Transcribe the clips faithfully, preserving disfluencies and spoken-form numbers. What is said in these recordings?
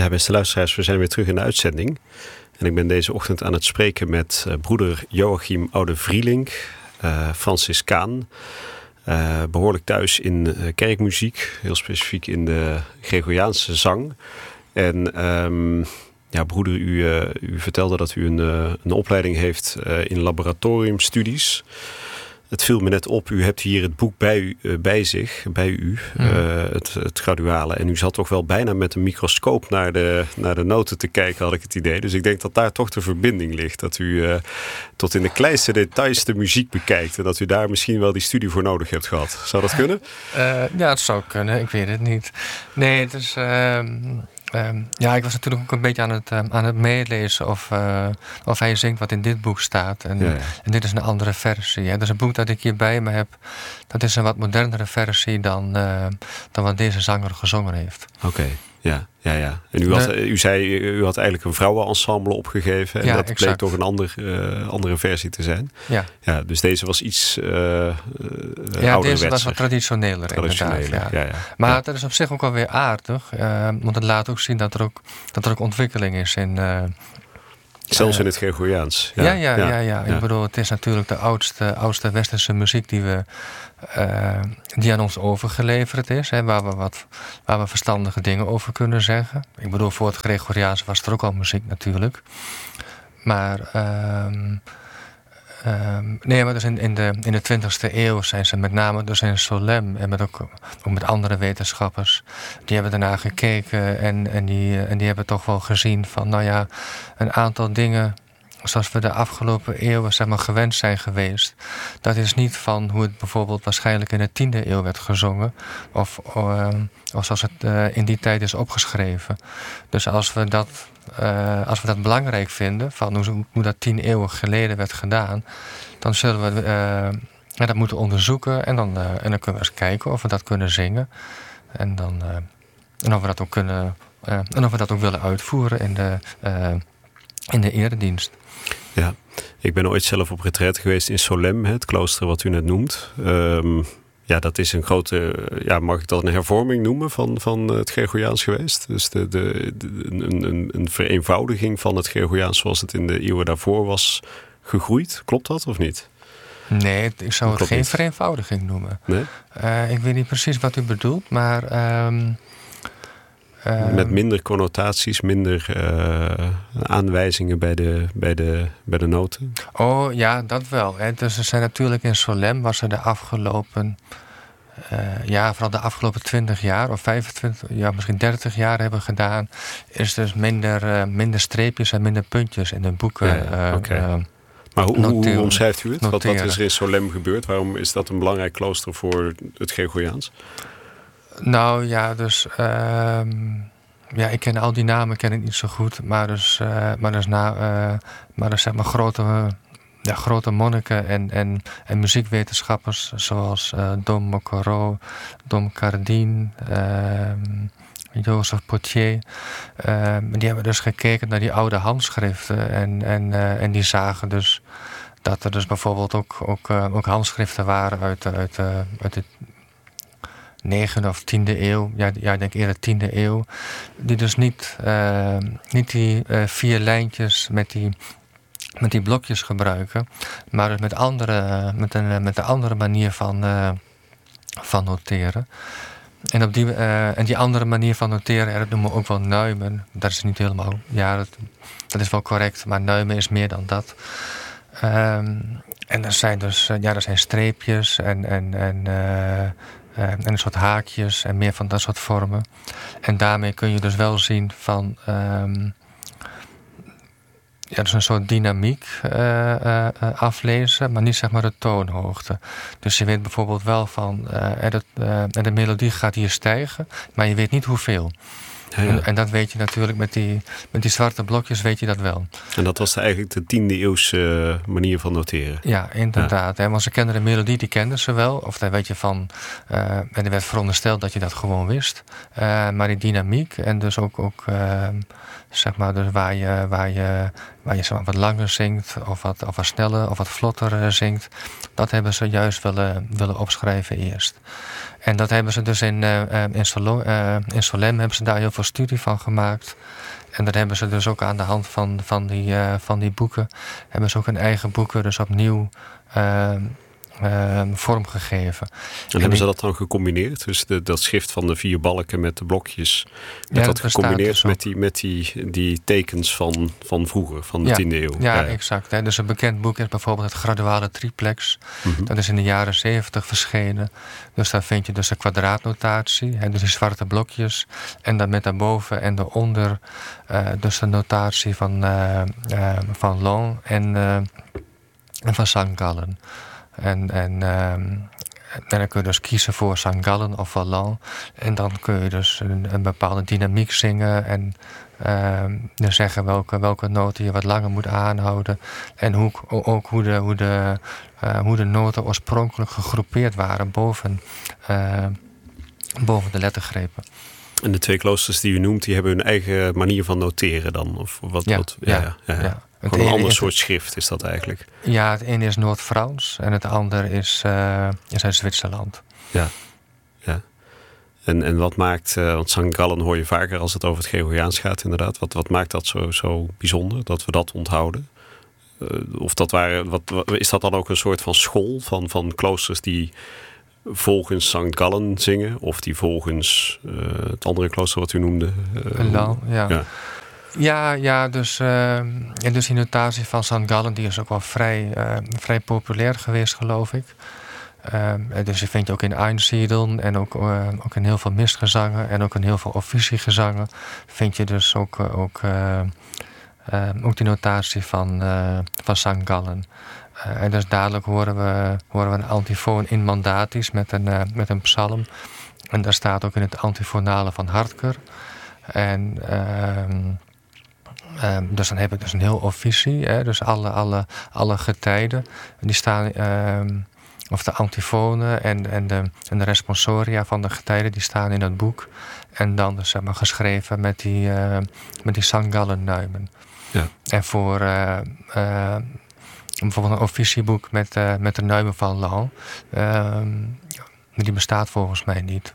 Ja, beste luisteraars, we zijn weer terug in de uitzending. En ik ben deze ochtend aan het spreken met uh, broeder Joachim Oude-Vrielink, uh, Franciscaan. Uh, behoorlijk thuis in uh, kerkmuziek, heel specifiek in de Gregoriaanse zang. En um, ja, broeder, u, uh, u vertelde dat u een, uh, een opleiding heeft uh, in laboratoriumstudies. Het viel me net op, u hebt hier het boek bij, u, uh, bij zich, bij u, mm. uh, het, het graduale. En u zat toch wel bijna met een microscoop naar de, naar de noten te kijken, had ik het idee. Dus ik denk dat daar toch de verbinding ligt. Dat u uh, tot in de kleinste details de muziek bekijkt. En dat u daar misschien wel die studie voor nodig hebt gehad. Zou dat kunnen? Uh, ja, het zou kunnen. Ik weet het niet. Nee, het is... Uh... Um, ja, ik was natuurlijk ook een beetje aan het, um, aan het meelezen of, uh, of hij zingt wat in dit boek staat. En, ja, ja. en dit is een andere versie. Hè. Dus het boek dat ik hier bij me heb, dat is een wat modernere versie dan, uh, dan wat deze zanger gezongen heeft. Oké, okay. ja, ja, ja. En u had, uh, u zei, u had eigenlijk een vrouwenensemble opgegeven. En ja, dat exact. bleek toch een ander, uh, andere versie te zijn. Ja. ja. Dus deze was iets uh, uh, Ja, deze was wat traditioneler, traditioneler inderdaad. Ja. Ja, ja. Maar ja. dat is op zich ook wel weer aardig. Uh, want het laat ook zien dat er ook, dat er ook ontwikkeling is in... Uh, Zelfs in het Gregoriaans. Ja, ja, ja. ja, ja, ja. Ik bedoel, het is natuurlijk de oudste, oudste westerse muziek die, we, uh, die aan ons overgeleverd is. Hè, waar, we wat, waar we verstandige dingen over kunnen zeggen. Ik bedoel, voor het Gregoriaans was er ook al muziek natuurlijk. Maar... Um, Um, nee, maar dus in, in, de, in de twintigste eeuw zijn ze met name dus in Solesmes en met ook, ook met andere wetenschappers, die hebben daarna gekeken en, en, die, en die hebben toch wel gezien van, nou ja, een aantal dingen zoals we de afgelopen eeuwen zeg maar, gewend zijn geweest. Dat is niet van hoe het bijvoorbeeld waarschijnlijk in de tiende eeuw werd gezongen. Of, uh, of zoals het uh, in die tijd is opgeschreven. Dus als we dat, uh, als we dat belangrijk vinden, van hoe, hoe dat tien eeuwen geleden werd gedaan, dan zullen we uh, ja, dat moeten onderzoeken. En dan, uh, en dan kunnen we eens kijken of we dat kunnen zingen. En, dan, uh, en of we dat ook kunnen uh, en of we dat ook willen uitvoeren in de, uh, in de eredienst. Ja, ik ben ooit zelf op retraite geweest in Solesmes, het klooster wat u net noemt. Um, ja, dat is een grote, ja, mag ik dat een hervorming noemen van, van het Gregoriaans geweest? Dus de, de, de, een, een, een vereenvoudiging van het Gregoriaans zoals het in de eeuwen daarvoor was gegroeid. Klopt dat of niet? Nee, ik zou het Klopt geen niet. vereenvoudiging noemen. Nee? Uh, ik weet niet precies wat u bedoelt, maar... Um, Um, Met minder connotaties, minder uh, aanwijzingen bij de, bij, de, bij de noten? Oh ja, dat wel. Hè. Dus er zijn natuurlijk in Solesmes was er de afgelopen... Uh, ja, vooral de afgelopen twintig jaar of vijfentwintig, ja, misschien dertig jaar hebben gedaan... is dus minder, uh, minder streepjes en minder puntjes in de boeken. Ja, uh, okay. uh, maar hoe, hoe omschrijft u het? Wat, wat is er in Solesmes gebeurd? Waarom is dat een belangrijk klooster voor het Gregoriaans? Nou ja, dus... Uh, ja, ik ken al die namen ken ik niet zo goed. Maar dus, uh, maar dus, na, uh, maar dus zeg maar grote, uh, ja, grote monniken en, en, en muziekwetenschappers... zoals uh, Dom Mocorot, Dom Cardin, uh, Joseph Potier... Uh, die hebben dus gekeken naar die oude handschriften. En, en, uh, en die zagen dus dat er dus bijvoorbeeld ook, ook, uh, ook handschriften waren uit, uit, uh, uit het... negende of tiende eeuw, ja, ja, ik denk eerder tiende eeuw, die dus niet, uh, niet die uh, vier lijntjes met die, met die blokjes gebruiken, maar dus met, andere, met, een, met een andere manier van, uh, van noteren. En, op die, uh, en die andere manier van noteren, dat noemen we ook wel nuimen. Dat is niet helemaal, ja, dat, dat is wel correct, maar nuimen is meer dan dat. Um, en er zijn dus, uh, ja, er zijn streepjes en, en, en uh, Uh, en een soort haakjes en meer van dat soort vormen. En daarmee kun je dus wel zien van... Um, ja, dus een soort dynamiek uh, uh, aflezen, maar niet zeg maar de toonhoogte. Dus je weet bijvoorbeeld wel van... Uh, en, het, uh, en de melodie gaat hier stijgen, maar je weet niet hoeveel. Ja, ja. En, en dat weet je natuurlijk met die, met die zwarte blokjes weet je dat wel. En dat was eigenlijk de tiende eeuwse uh, manier van noteren. Ja, inderdaad. Ja. Hè, want ze kenden de melodie, die kenden ze wel. Of daar weet je van... Uh, en er werd verondersteld dat je dat gewoon wist. Uh, maar die dynamiek en dus ook... ook uh, zeg maar, dus waar je, waar je, waar je zo wat langer zingt, of wat, of wat sneller, of wat vlotter uh, zingt. Dat hebben ze juist willen, willen opschrijven eerst. En dat hebben ze dus in, uh, in, Solo, uh, in Solem hebben ze daar heel veel studie van gemaakt. En dat hebben ze dus ook aan de hand van, van, die, uh, van die boeken, hebben ze ook hun eigen boeken dus opnieuw Uh, Uh, vormgegeven. En, en hebben ze dat dan gecombineerd? Dus de, dat schrift van de vier balken met de blokjes, werd ja, dat, dat gecombineerd dus met, die, met die, die tekens van, van vroeger, van de ja, tiende eeuw? Ja, ja. exact. Hè. Dus een bekend boek is bijvoorbeeld het Graduale Triplex. Mm-hmm. Dat is in de jaren zeventig verschenen. Dus daar vind je dus een kwadraatnotatie, hè, dus die zwarte blokjes. En dan met daarboven en daaronder uh, dus de notatie van, uh, uh, van Long en, uh, en van Sankt Gallen. En, en, um, en dan kun je dus kiezen voor Sankt Gallen of Wallon. En dan kun je dus een, een bepaalde dynamiek zingen. En um, dan zeggen welke, welke noten je wat langer moet aanhouden. En hoe, ook hoe de, hoe, de, uh, hoe de noten oorspronkelijk gegroepeerd waren boven, uh, boven de lettergrepen. En de twee kloosters die u noemt, die hebben hun eigen manier van noteren dan? Of wat, ja, wat, ja, ja, ja, ja. ja. Gewoon een ander soort schrift is dat eigenlijk. Ja, het ene is Noord-Frans en het andere is, uh, is uit Zwitserland. Ja, ja. En, en wat maakt, uh, want Sankt Gallen hoor je vaker als het over het Gregoriaans gaat inderdaad. Wat, wat maakt dat zo, zo bijzonder, dat we dat onthouden? Uh, of dat waren, wat, wat, is dat dan ook een soort van school van, van kloosters die volgens Sankt Gallen zingen? Of die volgens uh, het andere klooster wat u noemde? Uh, Lang, ja. ja. Ja, ja dus, uh, en dus die notatie van Sankt Gallen die is ook wel vrij, uh, vrij populair geweest, geloof ik. Uh, dus je vindt ook in Einsiedeln en ook, uh, ook in heel veel mistgezangen en ook in heel veel officiegezangen vind je dus ook, uh, ook, uh, uh, ook die notatie van, uh, van Sankt Gallen. Uh, en dus dadelijk horen we, horen we een antifoon in mandatis met een, uh, met een psalm. En daar staat ook in het antifonale van Hartker. En Uh, Um, dus dan heb ik dus een heel officie, hè, dus alle, alle, alle getijden, die staan, um, of de antifonen en, en, de, en de responsoria van de getijden, die staan in het boek. En dan dus, zeg maar, geschreven met die, uh, met die Sankt Gallen-nuimen. Ja. En voor uh, uh, bijvoorbeeld een officieboek met, uh, met de nuimen van Lang, uh, die bestaat volgens mij niet.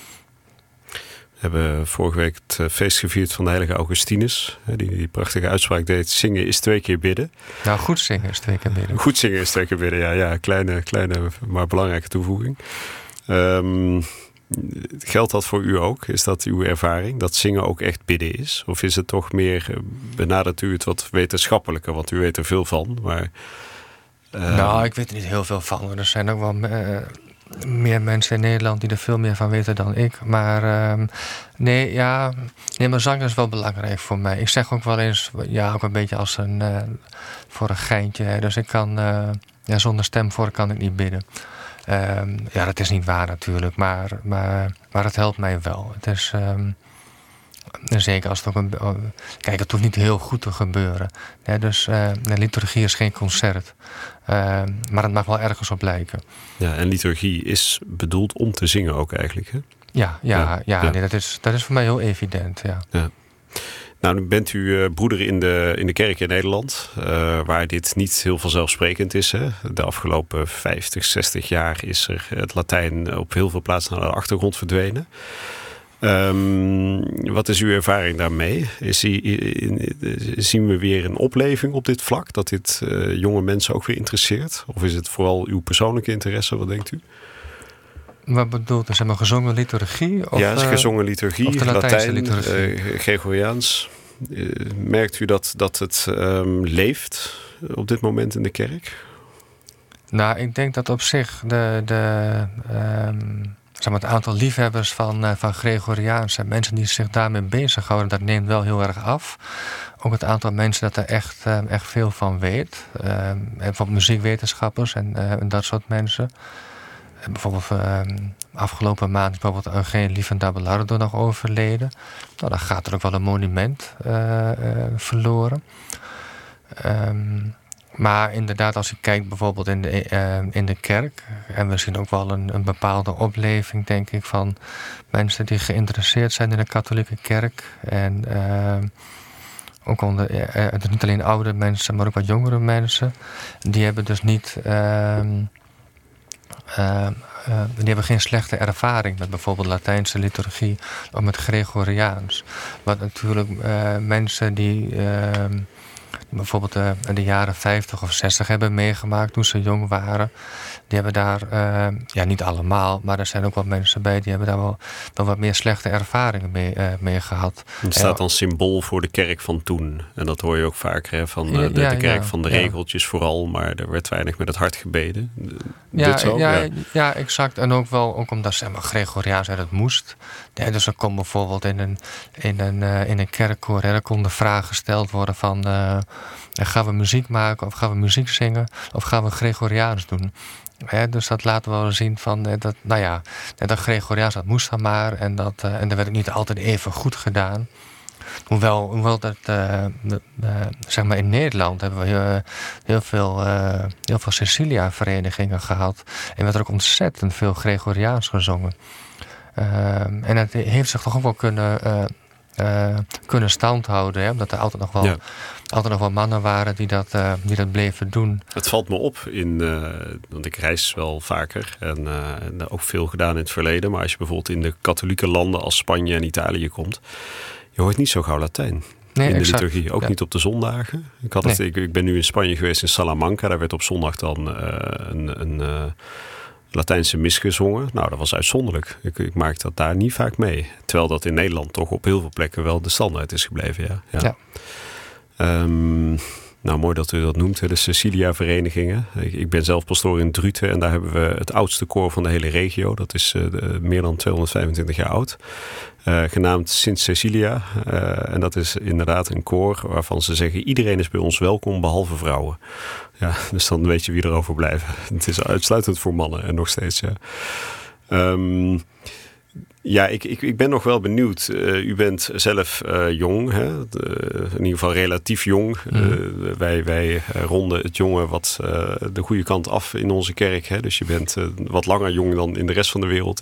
We hebben vorige week het feest gevierd van de heilige Augustinus. Die, die prachtige uitspraak deed, zingen is twee keer bidden. Nou, goed zingen is twee keer bidden. Goed zingen is twee keer bidden, ja. ja kleine, kleine, maar belangrijke toevoeging. Um, geldt dat voor u ook? Is dat uw ervaring, dat zingen ook echt bidden is? Of is het toch meer, benadert u het wat wetenschappelijker? Want u weet er veel van, maar Uh, nou, ik weet er niet heel veel van. Er zijn ook wel uh, meer mensen in Nederland die er veel meer van weten dan ik. Maar uh, nee, ja, nee, maar zang is wel belangrijk voor mij. Ik zeg ook wel eens, ja, ook een beetje als een uh, voor een geintje. Hè. Dus ik kan, uh, ja, zonder stemvork kan ik niet bidden. Uh, ja, dat is niet waar natuurlijk, maar, maar, maar het helpt mij wel. Het is Um, En zeker als het ook een. Kijk, het hoeft niet heel goed te gebeuren. Ja, dus uh, de liturgie is geen concert. Uh, maar het mag wel ergens op lijken. Ja, en liturgie is bedoeld om te zingen ook eigenlijk, hè? Ja, ja, ja, ja. ja. Nee, dat, is, dat is voor mij heel evident. Ja. Ja. Nou, nu bent u uh, broeder in de, in de kerk in Nederland, uh, waar dit niet heel vanzelfsprekend is. Hè? De afgelopen vijftig, zestig jaar is er het Latijn op heel veel plaatsen naar de achtergrond verdwenen. Um, wat is uw ervaring daarmee? Is die, in, in, zien we weer een opleving op dit vlak? Dat dit uh, jonge mensen ook weer interesseert? Of is het vooral uw persoonlijke interesse? Wat denkt u? Wat bedoelt u? Zeg maar gezongen liturgie? Of, ja, is gezongen liturgie, of de Latijn, liturgie? Uh, Gregoriaans. Uh, merkt u dat, dat het um, leeft op dit moment in de kerk? Nou, ik denk dat op zich de... de um Zeg maar, het aantal liefhebbers van, uh, van Gregoriaans en mensen die zich daarmee bezighouden, dat neemt wel heel erg af. Ook het aantal mensen dat er echt, uh, echt veel van weet. Uh, bijvoorbeeld muziekwetenschappers en, uh, en dat soort mensen. En bijvoorbeeld uh, afgelopen maand is bijvoorbeeld Eugene van Dabelardo nog overleden. Nou, dan gaat er ook wel een monument uh, uh, verloren. Um, Maar inderdaad, als je kijkt bijvoorbeeld in de, uh, in de kerk, en we zien ook wel een, een bepaalde opleving, denk ik, van mensen die geïnteresseerd zijn in de katholieke kerk. En uh, ook onder, uh, dus niet alleen oude mensen, maar ook wat jongere mensen. Die hebben dus niet... Uh, uh, Uh, die hebben geen slechte ervaring met bijvoorbeeld Latijnse liturgie of met Gregoriaans. Wat natuurlijk uh, mensen die uh, bijvoorbeeld uh, in de jaren vijftig of zestig hebben meegemaakt toen ze jong waren. Die hebben daar, uh, ja niet allemaal, maar er zijn ook wat mensen bij die hebben daar wel, wel wat meer slechte ervaringen mee, uh, mee gehad. Het staat dan symbool voor de kerk van toen. En dat hoor je ook vaker, hè, van uh, de, ja, de kerk ja, van de regeltjes ja. vooral, maar er werd weinig met het hart gebeden. Ja, zo? Ja, ja. ja, exact. En ook wel ook omdat zeg maar, Gregoriaans uit het moest. Ja, dus er kon bijvoorbeeld in een, in een, uh, in een kerkkoor, hè, er kon de vraag gesteld worden van uh, gaan we muziek maken of gaan we muziek zingen of gaan we Gregoriaans doen? He, dus dat laten we wel zien van dat, nou ja, dat Gregoriaans, dat moest dan maar. En dat, uh, en dat werd ook niet altijd even goed gedaan. Hoewel, hoewel dat, uh, de, uh, zeg maar in Nederland hebben we heel, heel veel, uh, heel veel Cecilia-verenigingen gehad. En werd er ook ontzettend veel Gregoriaans gezongen. Uh, en het heeft zich toch ook wel kunnen... Uh, Uh, kunnen stand houden. Hè? Omdat er altijd nog wel, ja. altijd nog wel mannen waren die dat, uh, die dat bleven doen. Het valt me op, in, uh, want ik reis wel vaker en uh, ook veel gedaan in het verleden. Maar als je bijvoorbeeld in de katholieke landen als Spanje en Italië komt, je hoort niet zo gauw Latijn. Nee, in de exact. liturgie, ook ja. niet op de zondagen. Ik, had het, nee. ik, ik ben nu in Spanje geweest, in Salamanca. Daar werd op zondag dan uh, een... een uh, Latijnse mis gezongen. Nou, dat was uitzonderlijk. Ik, ik maak dat daar niet vaak mee. Terwijl dat in Nederland toch op heel veel plekken wel de standaard is gebleven. Ja. ja. ja. Um, nou, mooi dat u dat noemt, de Cecilia-verenigingen. Ik, ik ben zelf pastoor in Druten en daar hebben we het oudste koor van de hele regio. Dat is uh, de, meer dan tweehonderdvijfentwintig jaar oud. Uh, genaamd Sint Cecilia. Uh, en dat is inderdaad een koor waarvan ze zeggen... iedereen is bij ons welkom, behalve vrouwen. Ja, dus dan weet je wie erover blijven. Het is uitsluitend voor mannen en nog steeds, ja. Um, ja, ik, ik, ik ben nog wel benieuwd. Uh, u bent zelf uh, jong, hè? De, in ieder geval relatief jong. Mm. Uh, wij, wij ronden het jonge wat uh, de goede kant af in onze kerk. Hè? Dus je bent uh, wat langer jong dan in de rest van de wereld.